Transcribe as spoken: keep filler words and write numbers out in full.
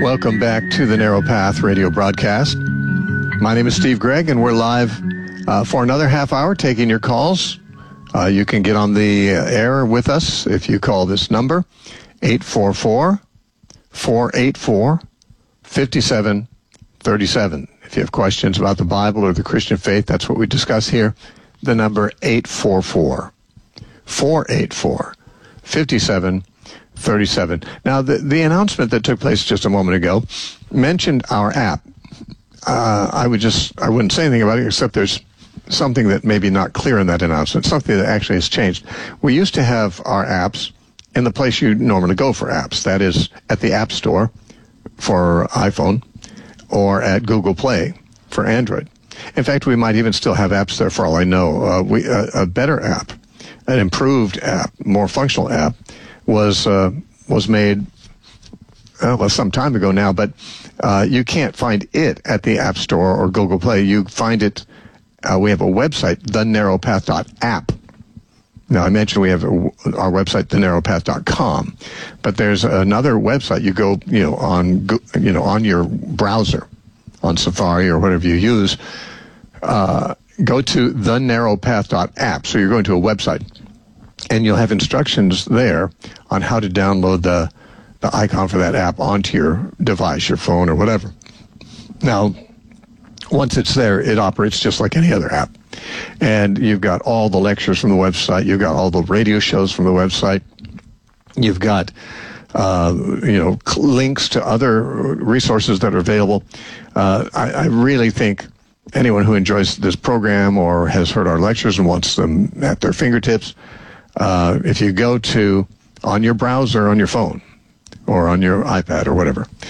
Welcome back to the Narrow Path radio broadcast. My name is Steve Gregg, and we're live uh, for another half hour taking your calls. Uh, you can get on the air with us if you call this number, eight four four, four eight four, five seven three seven. If you have questions about the Bible or the Christian faith, that's what we discuss here. The number eight four four, four eight four, five seven three seven. Now, the, the announcement that took place just a moment ago mentioned our app. Uh, I would just, I wouldn't say anything about it except there's something that may be not clear in that announcement, something that actually has changed. We used to have our apps in the place you normally go for apps. That is at the App Store for iPhone or at Google Play for Android. In fact, we might even still have apps there for all I know. Uh, we uh, a better app, an improved app, more functional app, was uh, was made uh, well some time ago now, but uh, you can't find it at the App Store or Google Play. You find it. Uh, we have a website, the narrow path dot app. Now, I mentioned we have a, our website, the narrow path dot com, but there's another website. You go, you know, on you know on your browser, on Safari or whatever you use. Uh, go to the narrow path dot app. So you're going to a website. And you'll have instructions there on how to download the, the icon for that app onto your device, your phone, or whatever. Now, once it's there, it operates just like any other app. And you've got all the lectures from the website. You've got all the radio shows from the website. You've got, uh, you know, links to other resources that are available. Uh, I, I really think anyone who enjoys this program or has heard our lectures and wants them at their fingertips, Uh, if you go to, on your browser, on your phone, or on your iPad, or whatever,